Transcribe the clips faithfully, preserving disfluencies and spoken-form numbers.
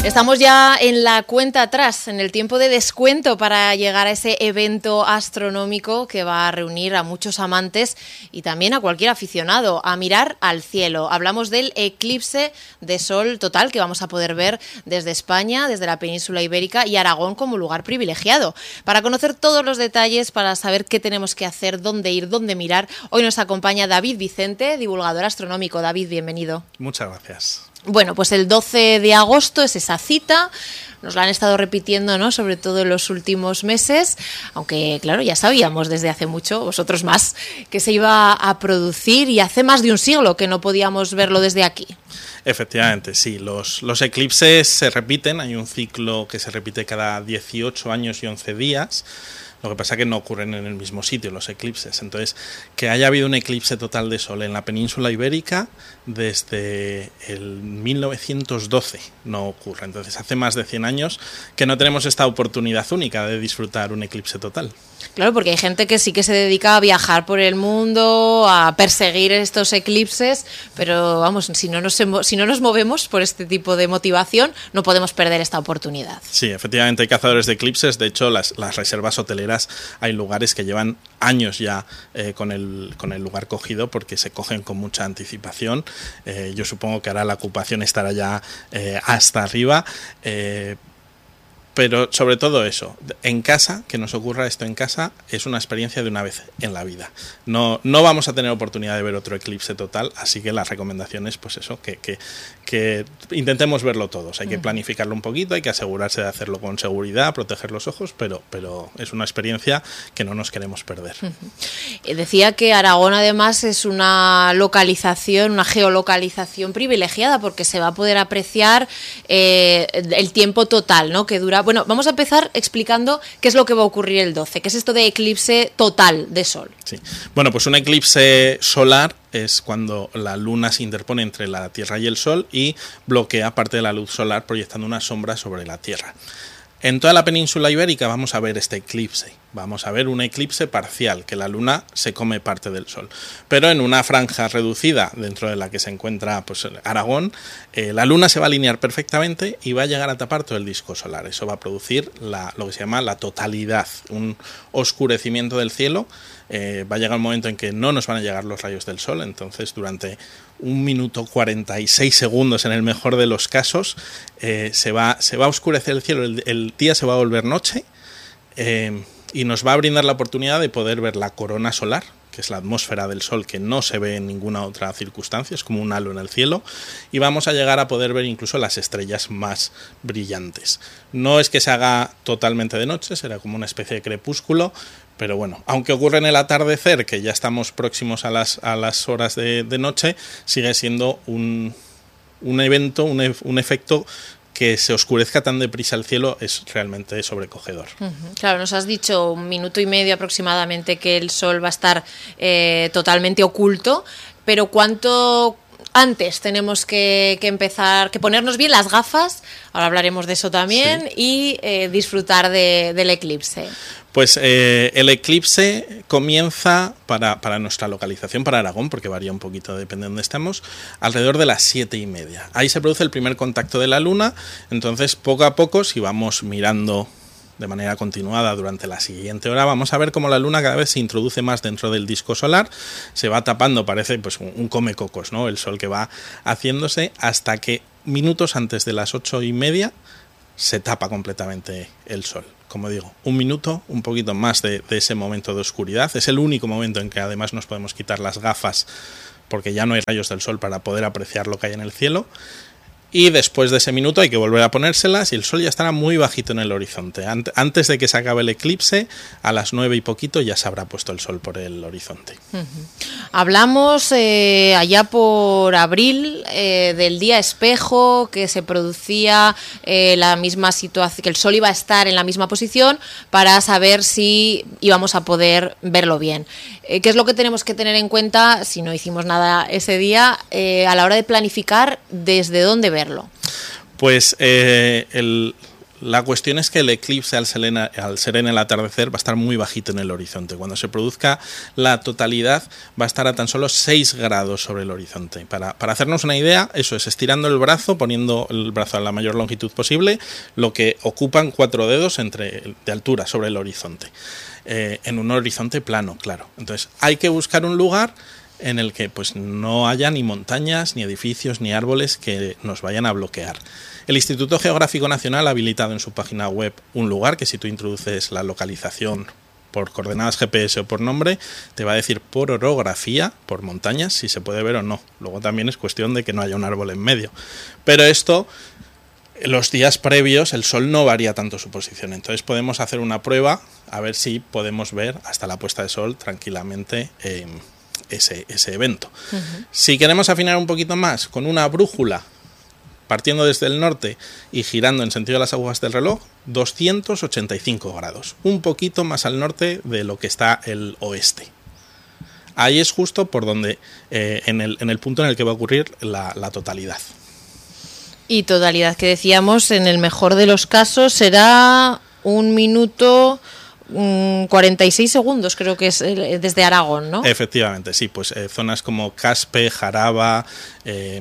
Estamos ya en la cuenta atrás, en el tiempo de descuento para llegar a ese evento astronómico que va a reunir a muchos amantes y también a cualquier aficionado a mirar al cielo. Hablamos del eclipse de sol total que vamos a poder ver desde España, desde la península ibérica y Aragón como lugar privilegiado. Para conocer todos los detalles, para saber qué tenemos que hacer, dónde ir, dónde mirar, hoy nos acompaña David Vicente, divulgador astronómico. David, bienvenido. Muchas gracias. Bueno, pues el doce de agosto es esa cita, nos la han estado repitiendo, ¿no?, sobre todo en los últimos meses, aunque claro, ya sabíamos desde hace mucho, vosotros más, que se iba a producir y hace más de un siglo que no podíamos verlo desde aquí. Efectivamente, sí, los, los eclipses se repiten, hay un ciclo que se repite cada dieciocho años y once días. Lo que pasa es que no ocurren en el mismo sitio los eclipses. Entonces, que haya habido un eclipse total de sol en la península ibérica desde el mil novecientos doce no ocurre. Entonces, hace más de cien años que no tenemos esta oportunidad única de disfrutar un eclipse total. Claro, porque hay gente que sí que se dedica a viajar por el mundo, a perseguir estos eclipses, pero vamos, si no nos, si no nos movemos por este tipo de motivación, no podemos perder esta oportunidad. Sí, efectivamente hay cazadores de eclipses. De hecho, las, las reservas hoteleras, hay lugares que llevan años ya eh, con, el, con el lugar cogido porque se cogen con mucha anticipación. Eh, yo supongo que ahora la ocupación estará ya eh, hasta arriba. Eh, Pero sobre todo eso, en casa, que nos ocurra esto en casa, es una experiencia de una vez en la vida. No, no vamos a tener oportunidad de ver otro eclipse total, así que la recomendación es pues eso, que, que, que intentemos verlo todos. Hay que planificarlo un poquito, hay que asegurarse de hacerlo con seguridad, proteger los ojos, pero, pero es una experiencia que no nos queremos perder. Uh-huh. Decía que Aragón además es una localización, una geolocalización privilegiada porque se va a poder apreciar eh, el tiempo total, ¿no?, que dura. Bueno, vamos a empezar explicando qué es lo que va a ocurrir el doce, qué es esto de eclipse total de sol. Sí. Bueno, pues un eclipse solar es cuando la luna se interpone entre la Tierra y el Sol y bloquea parte de la luz solar proyectando una sombra sobre la Tierra. En toda la península ibérica vamos a ver este eclipse. Vamos a ver un eclipse parcial, que la luna se come parte del sol. Pero en una franja reducida, dentro de la que se encuentra pues, Aragón, eh, la luna se va a alinear perfectamente y va a llegar a tapar todo el disco solar. Eso va a producir la, lo que se llama la totalidad, un oscurecimiento del cielo. Eh, va a llegar un momento en que no nos van a llegar los rayos del sol, entonces durante un minuto cuarenta y seis segundos, en el mejor de los casos, eh, se, va, se va a oscurecer el cielo, el, el día se va a volver noche, eh, y nos va a brindar la oportunidad de poder ver la corona solar, que es la atmósfera del sol que no se ve en ninguna otra circunstancia, es como un halo en el cielo, y vamos a llegar a poder ver incluso las estrellas más brillantes. No es que se haga totalmente de noche, será como una especie de crepúsculo, pero bueno, aunque ocurre en el atardecer, que ya estamos próximos a las, a las horas de, de noche, sigue siendo un, un evento, un, e, un efecto que se oscurezca tan deprisa el cielo es realmente sobrecogedor. Uh-huh. Claro, nos has dicho un minuto y medio aproximadamente que el sol va a estar eh, totalmente oculto, pero ¿cuánto antes tenemos que, que empezar, que ponernos bien las gafas? Ahora hablaremos de eso también, sí. y eh, disfrutar de, del eclipse. Pues eh, el eclipse comienza para, para nuestra localización, para Aragón, porque varía un poquito, depende de dónde estamos, alrededor de las siete y media. Ahí se produce el primer contacto de la luna, entonces poco a poco, si vamos mirando de manera continuada durante la siguiente hora, vamos a ver cómo la luna cada vez se introduce más dentro del disco solar, se va tapando, parece pues un, un comecocos, ¿no?, el sol que va haciéndose, hasta que minutos antes de las ocho y media se tapa completamente el sol. Como digo, un minuto, un poquito más de, de ese momento de oscuridad. Es el único momento en que además nos podemos quitar las gafas porque ya no hay rayos del sol para poder apreciar lo que hay en el cielo. Y después de ese minuto hay que volver a ponérselas y el sol ya estará muy bajito en el horizonte. Antes de que se acabe el eclipse, a las nueve y poquito ya se habrá puesto el sol por el horizonte. Uh-huh. Hablamos eh, allá por abril eh, del día espejo, que se producía eh, la misma situación, que el sol iba a estar en la misma posición para saber si íbamos a poder verlo bien. Eh, ¿Qué es lo que tenemos que tener en cuenta si no hicimos nada ese día eh, a la hora de planificar desde dónde verlo? Pues eh, el, La cuestión es que el eclipse, al ser, en, al ser en el atardecer, va a estar muy bajito en el horizonte. Cuando se produzca la totalidad, va a estar a tan solo seis grados sobre el horizonte. Para, para hacernos una idea, eso es estirando el brazo, poniendo el brazo a la mayor longitud posible, lo que ocupan cuatro dedos entre, de altura sobre el horizonte. Eh, en un horizonte plano, claro. Entonces, hay que buscar un lugar en el que pues no haya ni montañas, ni edificios, ni árboles que nos vayan a bloquear. El Instituto Geográfico Nacional ha habilitado en su página web un lugar que, si tú introduces la localización por coordenadas G P S o por nombre, te va a decir por orografía, por montañas, si se puede ver o no. Luego también es cuestión de que no haya un árbol en medio. Pero esto, los días previos, el sol no varía tanto su posición. Entonces podemos hacer una prueba a ver si podemos ver hasta la puesta de sol tranquilamente eh, ese, ese evento. Uh-huh. Si queremos afinar un poquito más, con una brújula, partiendo desde el norte y girando en sentido de las agujas del reloj, doscientos ochenta y cinco grados, un poquito más al norte de lo que está el oeste. Ahí es justo por donde, eh, en, el, en el punto en el que va a ocurrir la, la totalidad. Y totalidad que decíamos, en el mejor de los casos será un minuto mmm, cuarenta y seis segundos, creo que es desde Aragón, ¿no? Efectivamente, sí, pues eh, zonas como Caspe, Jaraba, eh,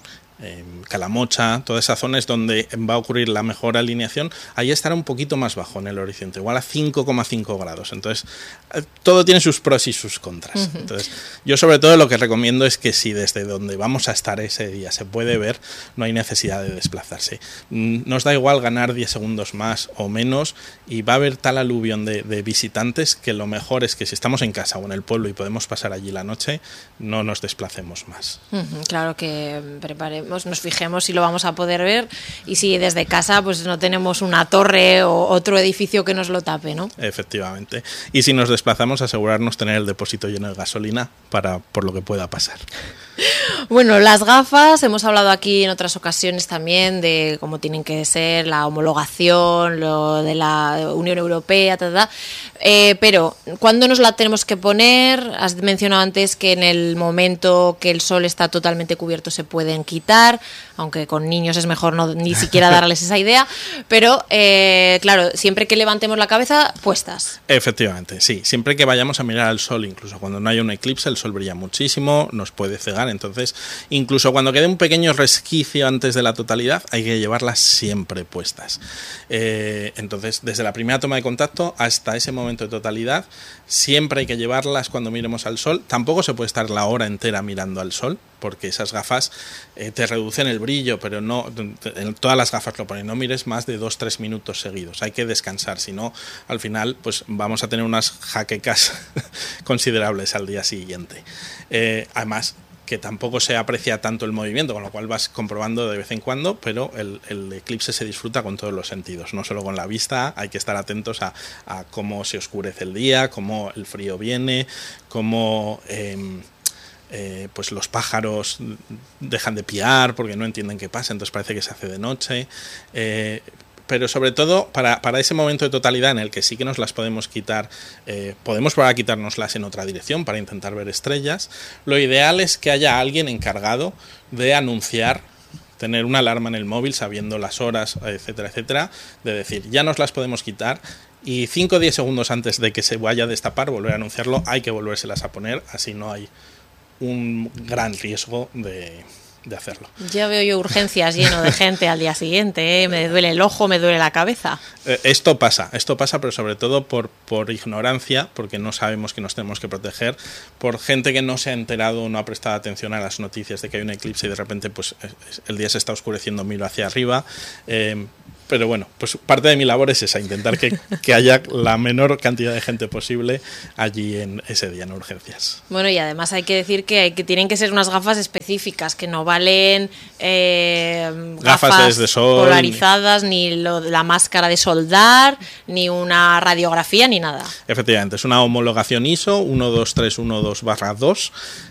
Eh, Calamocha, toda esa zona es donde va a ocurrir la mejor alineación. Ahí estará un poquito más bajo en el horizonte, igual a cinco coma cinco grados. Entonces, eh, todo tiene sus pros y sus contras. Uh-huh. Entonces, yo sobre todo lo que recomiendo es que si desde donde vamos a estar ese día se puede ver, no hay necesidad de desplazarse. Nos da igual ganar diez segundos más o menos, y va a haber tal aluvión de, de visitantes que lo mejor es que, si estamos en casa o en el pueblo y podemos pasar allí la noche, no nos desplacemos más. Uh-huh. Claro, que preparemos, nos fijemos si lo vamos a poder ver, y si desde casa pues no tenemos una torre o otro edificio que nos lo tape, ¿no? Efectivamente. Y si nos desplazamos, asegurarnos tener el depósito lleno de gasolina para por lo que pueda pasar. Bueno, las gafas, hemos hablado aquí en otras ocasiones también de cómo tienen que ser, la homologación, lo de la Unión Europea, ta, ta, ta. Eh, pero ¿cuándo nos la tenemos que poner? Has mencionado antes que en el momento que el sol está totalmente cubierto se pueden quitar, aunque con niños es mejor no ni siquiera darles esa idea, pero eh, claro, siempre que levantemos la cabeza, puestas. Efectivamente, sí, siempre que vayamos a mirar al sol, incluso cuando no haya un eclipse, el sol brilla muchísimo, nos puede cegar. Entonces, incluso cuando quede un pequeño resquicio antes de la totalidad, hay que llevarlas siempre puestas. Eh, entonces, desde la primera toma de contacto hasta ese momento de totalidad, siempre hay que llevarlas cuando miremos al sol. Tampoco se puede estar la hora entera mirando al sol, porque esas gafas eh, te reducen el brillo, pero no, en todas las gafas lo ponen, no mires más de dos tres minutos seguidos, hay que descansar, si no, al final pues vamos a tener unas jaquecas considerables al día siguiente. Eh, además, que tampoco se aprecia tanto el movimiento, con lo cual vas comprobando de vez en cuando, pero el, el eclipse se disfruta con todos los sentidos, no solo con la vista. Hay que estar atentos a, a cómo se oscurece el día, cómo el frío viene, cómo eh, eh, pues los pájaros dejan de piar porque no entienden qué pasa, entonces parece que se hace de noche. Eh, pero sobre todo para, para ese momento de totalidad en el que sí que nos las podemos quitar, eh, podemos probar a quitárnoslas en otra dirección para intentar ver estrellas. Lo ideal es que haya alguien encargado de anunciar, tener una alarma en el móvil sabiendo las horas, etcétera, etcétera, de decir, ya nos las podemos quitar, y cinco o diez segundos antes de que se vaya a destapar, volver a anunciarlo, hay que volvérselas a poner, así no hay un gran riesgo de... de hacerlo. Ya veo yo urgencias lleno de gente al día siguiente, ¿eh? Me duele el ojo, me duele la cabeza. Eh, esto pasa, esto pasa, pero sobre todo por, por ignorancia, porque no sabemos que nos tenemos que proteger, por gente que no se ha enterado, no ha prestado atención a las noticias de que hay un eclipse y de repente pues el día se está oscureciendo, miro hacia arriba. Eh, Pero bueno, pues parte de mi labor es esa, intentar que, que haya la menor cantidad de gente posible allí en ese día en urgencias. Bueno, y además hay que decir que, hay, que tienen que ser unas gafas específicas, que no valen eh, gafas, gafas de sol, polarizadas, ni, ni lo, la máscara de soldar, ni una radiografía, ni nada. Efectivamente, es una homologación I S O uno dos tres uno dos barra dos.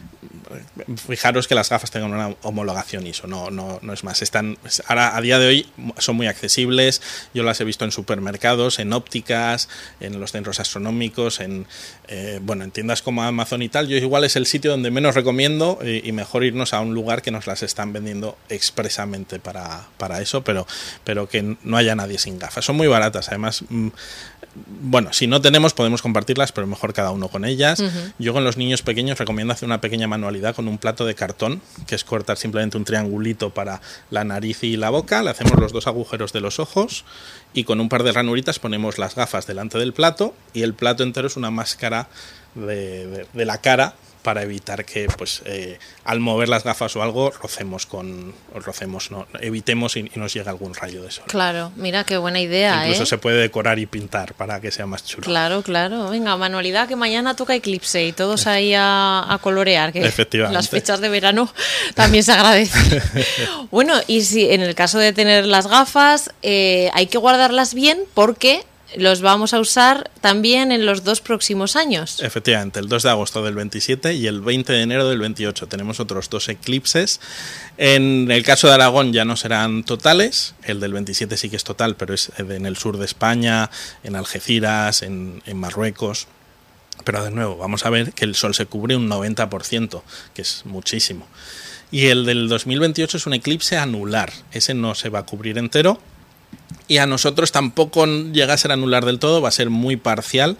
fijaros que las gafas tengan una homologación I S O, no, no, no es más. Están, ahora, a día de hoy son muy accesibles, yo las he visto en supermercados, en ópticas, en los centros astronómicos, en, eh, bueno, en tiendas como Amazon y tal. Yo igual es el sitio donde menos recomiendo y, y mejor irnos a un lugar que nos las están vendiendo expresamente para, para eso, pero, pero que no haya nadie sin gafas. Son muy baratas, además... Mmm, bueno, si no tenemos podemos compartirlas, pero mejor cada uno con ellas. Uh-huh. Yo con los niños pequeños recomiendo hacer una pequeña manualidad con un plato de cartón, que es cortar simplemente un triangulito para la nariz y la boca, le hacemos los dos agujeros de los ojos y con un par de ranuritas ponemos las gafas delante del plato y el plato entero es una máscara de, de, de la cara, para evitar que pues eh, al mover las gafas o algo rocemos con o rocemos no evitemos y, y nos llegue algún rayo de sol. Claro, mira qué buena idea. Incluso ¿eh? se puede decorar y pintar para que sea más chulo. Claro, claro. Venga, manualidad, que mañana toca eclipse y todos ahí a, a colorear, que efectivamente las fechas de verano también se agradecen. Bueno, y si en el caso de tener las gafas eh, hay que guardarlas bien porque los vamos a usar también en los dos próximos años. Efectivamente, el dos de agosto del veintisiete y el veinte de enero del veintiocho. Tenemos otros dos eclipses. En el caso de Aragón ya no serán totales. El del veintisiete sí que es total, pero es en el sur de España, en Algeciras, en, en Marruecos. Pero de nuevo, vamos a ver que el sol se cubre un noventa por ciento, que es muchísimo. Y el del dos mil veintiocho es un eclipse anular. Ese no se va a cubrir entero. Y a nosotros tampoco llega a ser anular del todo, va a ser muy parcial.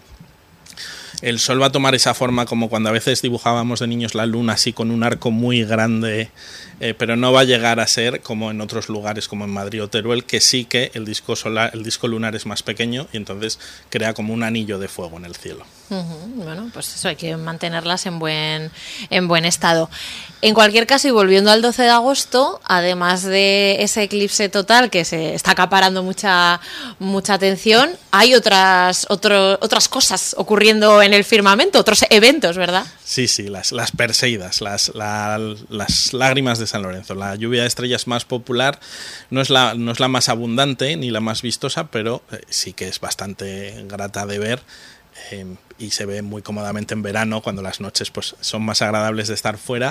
El sol va a tomar esa forma como cuando a veces dibujábamos de niños la luna así con un arco muy grande, eh, pero no va a llegar a ser como en otros lugares como en Madrid o Teruel, que sí que el disco solar, el disco lunar es más pequeño y entonces crea como un anillo de fuego en el cielo. Uh-huh. Bueno, pues eso, hay que mantenerlas en buen, en buen estado. En cualquier caso, y volviendo al doce de agosto, además de ese eclipse total que se está acaparando mucha, mucha atención, hay otras, otro, otras cosas ocurriendo en el firmamento, otros eventos, ¿verdad? Sí, sí, las, las Perseidas, las, la, las lágrimas de San Lorenzo. La lluvia de estrellas más popular, no es la, no es la más abundante ni la más vistosa, pero eh, sí que es bastante grata de ver. Eh, y se ve muy cómodamente en verano cuando las noches pues son más agradables de estar fuera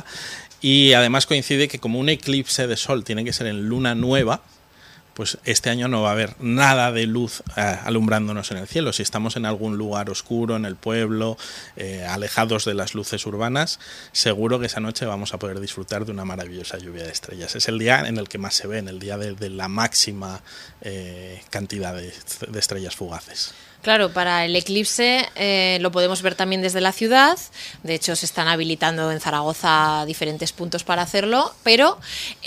y además coincide que como un eclipse de sol tiene que ser en luna nueva, pues este año no va a haber nada de luz eh, alumbrándonos en el cielo. Si estamos en algún lugar oscuro, en el pueblo, eh, alejados de las luces urbanas, seguro que esa noche vamos a poder disfrutar de una maravillosa lluvia de estrellas. Es el día en el que más se ven, el día de, de la máxima eh, cantidad de, de estrellas fugaces. Claro, para el eclipse eh, lo podemos ver también desde la ciudad. De hecho, se están habilitando en Zaragoza diferentes puntos para hacerlo, pero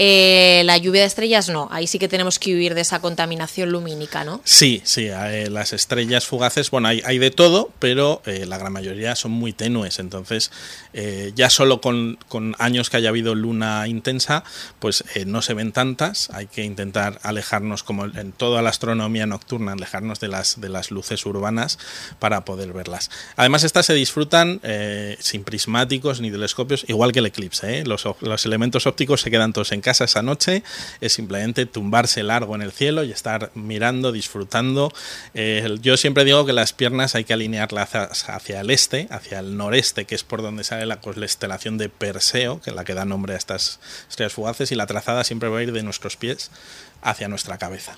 eh, la lluvia de estrellas no. Ahí sí que tenemos que huir de esa contaminación lumínica, ¿no? Sí, sí. Eh, las estrellas fugaces, bueno, hay, hay de todo, pero eh, la gran mayoría son muy tenues. Entonces, eh, ya solo con, con años que haya habido luna intensa, pues eh, no se ven tantas. Hay que intentar alejarnos, como en toda la astronomía nocturna, alejarnos de las, de las luces urbanas para poder verlas. Además, estas se disfrutan eh, sin prismáticos ni telescopios, igual que el eclipse, ¿eh? Los, los elementos ópticos se quedan todos en casa esa noche, es simplemente tumbarse largo en el cielo y estar mirando, disfrutando. Eh, yo siempre digo que las piernas hay que alinearlas hacia, hacia el este, hacia el noreste, que es por donde sale la constelación de Perseo, que es la que da nombre a estas estrellas fugaces, y la trazada siempre va a ir de nuestros pies hacia nuestra cabeza.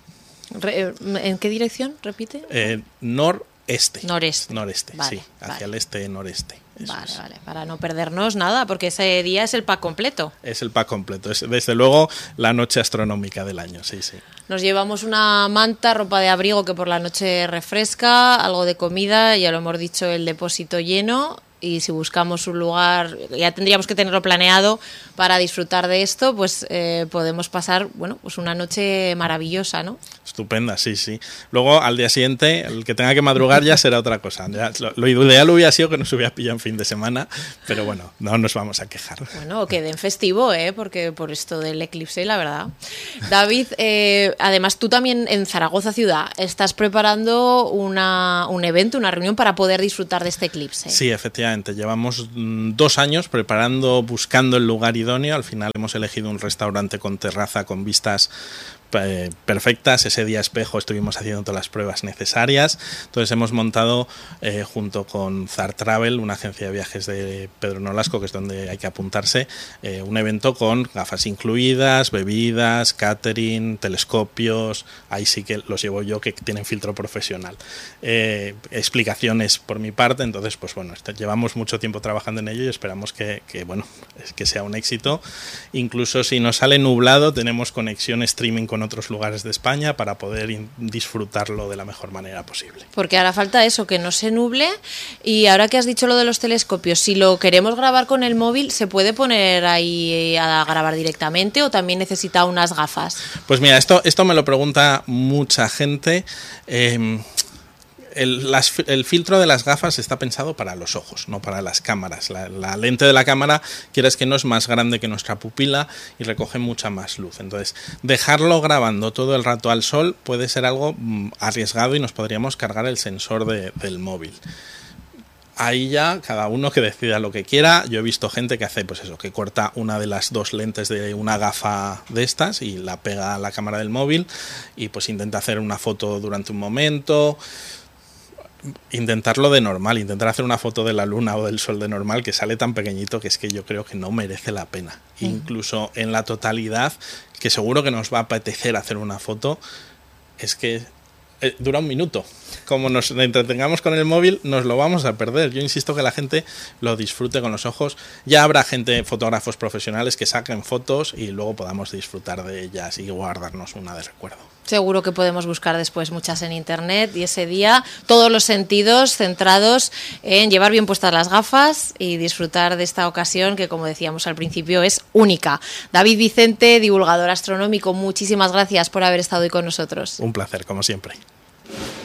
¿En qué dirección? Repite. Eh, noreste. Noreste. Noreste, vale, sí. Hacia vale. el este-noreste. Vale, es. vale. Para no perdernos nada, porque ese día es el pack completo. Es el pack completo. Es, desde luego, la noche astronómica del año, sí, sí. Nos llevamos una manta, ropa de abrigo que por la noche refresca, algo de comida, ya lo hemos dicho, el depósito lleno. Y si buscamos un lugar, ya tendríamos que tenerlo planeado para disfrutar de esto, pues eh, podemos pasar, bueno, pues una noche maravillosa, ¿no? Estupenda, sí, sí. Luego, al día siguiente, el que tenga que madrugar ya será otra cosa. Ya, lo, lo ideal hubiera sido que nos hubiera pillado en fin de semana, pero bueno, no nos vamos a quejar. Bueno, o que den festivo, ¿eh? Porque por esto del eclipse, la verdad. David, eh, además tú también en Zaragoza ciudad estás preparando una, un evento, una reunión para poder disfrutar de este eclipse. Sí, efectivamente. Llevamos dos años preparando, buscando el lugar idóneo. Al final hemos elegido un restaurante con terraza, con vistas eh, perfectas. Ese día espejo estuvimos haciendo todas las pruebas necesarias. Entonces hemos montado, eh, junto con Zar Travel, una agencia de viajes de Pedro Nolasco, que es donde hay que apuntarse, eh, un evento con gafas incluidas, bebidas, catering, telescopios. Ahí sí que los llevo yo, que tienen filtro profesional. Eh, explicaciones por mi parte. Entonces, pues bueno, este, llevamos mucho tiempo trabajando en ello y esperamos que, que bueno, que sea un éxito. Incluso si nos sale nublado, tenemos conexión streaming con otros lugares de España para poder in- disfrutarlo de la mejor manera posible. Porque hará falta eso, que no se nuble. Y ahora que has dicho lo de los telescopios, si lo queremos grabar con el móvil, ¿se puede poner ahí a grabar directamente o también necesita unas gafas? Pues mira, esto, esto me lo pregunta mucha gente. Eh, El, las, el filtro de las gafas está pensado para los ojos, no para las cámaras. La, la lente de la cámara, quieres que no, es más grande que nuestra pupila y recoge mucha más luz. Entonces, dejarlo grabando todo el rato al sol puede ser algo mm, arriesgado y nos podríamos cargar el sensor de, del móvil. Ahí ya cada uno que decida lo que quiera. Yo he visto gente que hace pues eso, que corta una de las dos lentes de una gafa de estas y la pega a la cámara del móvil y pues intenta hacer una foto durante un momento. Intentarlo de normal, intentar hacer una foto de la luna o del sol de normal, que sale tan pequeñito que es que yo creo que no merece la pena. Mm. Incluso en la totalidad, que seguro que nos va a apetecer hacer una foto, es que eh, dura un minuto. Como nos entretengamos con el móvil, nos lo vamos a perder. Yo insisto que la gente lo disfrute con los ojos. Ya habrá gente, fotógrafos profesionales, que saquen fotos y luego podamos disfrutar de ellas y guardarnos una de recuerdo. Seguro que podemos buscar después muchas en internet y ese día todos los sentidos centrados en llevar bien puestas las gafas y disfrutar de esta ocasión que, como decíamos al principio, es única. David Vicente, divulgador astronómico, muchísimas gracias por haber estado hoy con nosotros. Un placer, como siempre.